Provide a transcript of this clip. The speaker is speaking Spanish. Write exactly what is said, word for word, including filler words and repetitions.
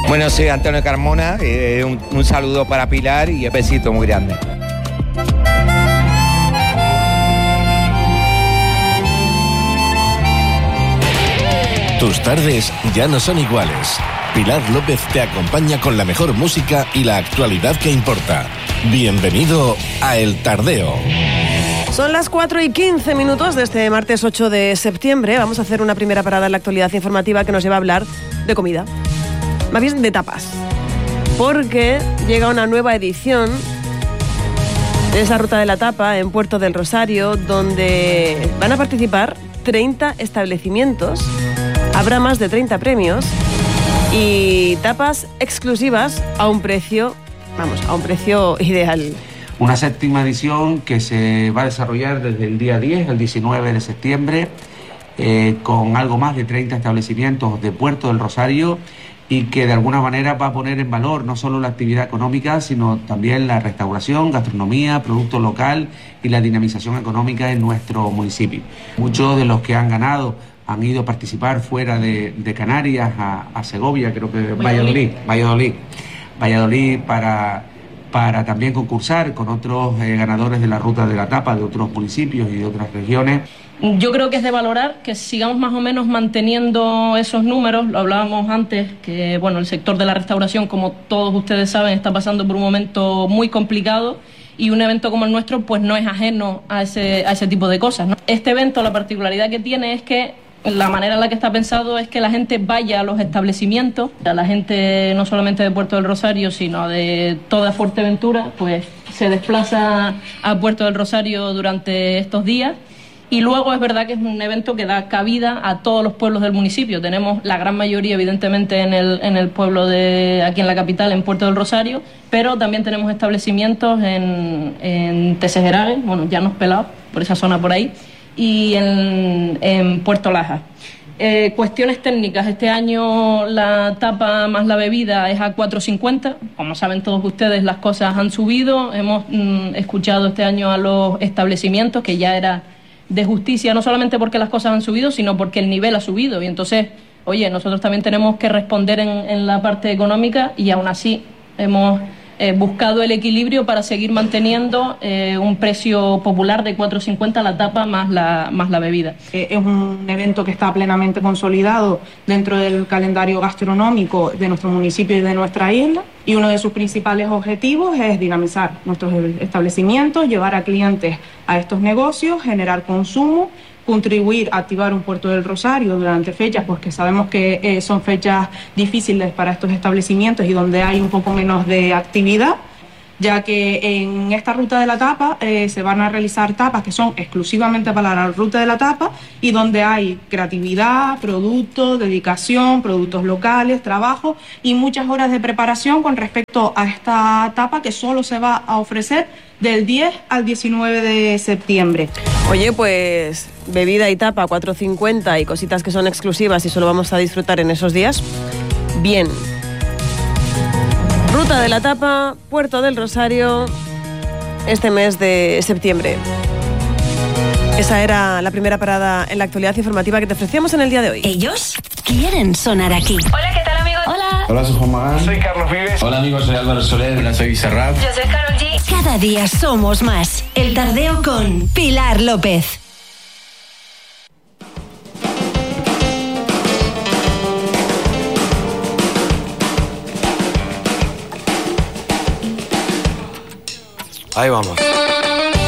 Bueno, soy Antonio Carmona, eh, un, un saludo para Pilar y un besito muy grande. Tus tardes ya no son iguales. Pilar López te acompaña con la mejor música y la actualidad que importa. Bienvenido a El Tardeo. Son las cuatro y quince minutos de este martes ocho de septiembre. Vamos a hacer una primera parada en la actualidad informativa que nos lleva a hablar de comida. Más bien de tapas. Porque llega una nueva edición de esa ruta de la tapa en Puerto del Rosario, donde van a participar treinta establecimientos. Habrá más de treinta premios y tapas exclusivas a un precio, vamos, a un precio ideal. Una séptima edición que se va a desarrollar desde el día diez al diecinueve de septiembre eh, con algo más de treinta establecimientos de Puerto del Rosario y que de alguna manera va a poner en valor no solo la actividad económica, sino también la restauración, gastronomía, producto local y la dinamización económica en nuestro municipio. Muchos de los que han ganado han ido a participar fuera de, de Canarias, a, a Segovia, creo que Valladolid, Valladolid, Valladolid para, para también concursar con otros eh, ganadores de la ruta de la tapa de otros municipios y de otras regiones. Yo creo que es de valorar que sigamos más o menos manteniendo esos números. Lo hablábamos antes, que bueno, el sector de la restauración, como todos ustedes saben, está pasando por un momento muy complicado y un evento como el nuestro pues no es ajeno a ese, a ese tipo de cosas, ¿no? Este evento, la particularidad que tiene es que la manera en la que está pensado es que la gente vaya a los establecimientos, a la gente no solamente de Puerto del Rosario, sino de toda Fuerteventura, pues se desplaza a Puerto del Rosario durante estos días. Y luego es verdad que es un evento que da cabida a todos los pueblos del municipio. Tenemos la gran mayoría, evidentemente, en el, en el pueblo de aquí en la capital, en Puerto del Rosario, pero también tenemos establecimientos en, en Tesejerague, bueno, Llanos Pelados, por esa zona por ahí, y en, en Puerto Laja. Eh, cuestiones técnicas. Este año la tapa más la bebida es a cuatro cincuenta. Como saben todos ustedes, las cosas han subido. Hemos mm, escuchado este año a los establecimientos que ya era de justicia, no solamente porque las cosas han subido, sino porque el nivel ha subido. Y entonces, oye, nosotros también tenemos que responder en, en la parte económica y aún así hemos eh, buscado el equilibrio para seguir manteniendo eh, un precio popular de cuatro cincuenta la tapa más la, más la bebida. Eh, es un evento que está plenamente consolidado dentro del calendario gastronómico de nuestro municipio y de nuestra isla. Y uno de sus principales objetivos es dinamizar nuestros establecimientos, llevar a clientes a estos negocios, generar consumo, contribuir a activar un Puerto del Rosario durante fechas, pues que sabemos que eh, son fechas difíciles para estos establecimientos y donde hay un poco menos de actividad, ya que en esta ruta de la tapa eh, se van a realizar tapas que son exclusivamente para la ruta de la tapa y donde hay creatividad, producto, dedicación, productos locales, trabajo y muchas horas de preparación con respecto a esta tapa que solo se va a ofrecer del diez al diecinueve de septiembre. Oye, pues bebida y tapa cuatro cincuenta y cositas que son exclusivas y solo vamos a disfrutar en esos días. Bien. Ruta de la tapa, Puerto del Rosario, este mes de septiembre. Esa era la primera parada en la actualidad informativa que te ofrecíamos en el día de hoy. Ellos quieren sonar aquí. Hola, ¿qué tal, amigos? Hola. Hola, soy Juan Magán. Soy Carlos Vives. Hola, amigos, soy Álvaro Soler. Hola, soy Bizarrap. Yo soy Karol G. Cada día somos más. El Tardeo con Pilar López. Ahí vamos.